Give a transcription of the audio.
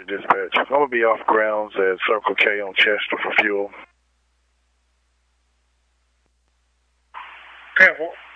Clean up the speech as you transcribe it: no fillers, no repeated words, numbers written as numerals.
dispatch. I'm going to be off grounds at Circle K on Chester for fuel. 10-4.